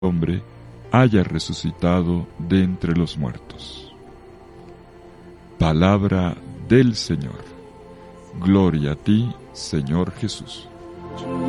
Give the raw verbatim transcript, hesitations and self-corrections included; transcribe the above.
hombre haya resucitado de entre los muertos. Palabra del Señor. Gloria a ti, Señor Jesús.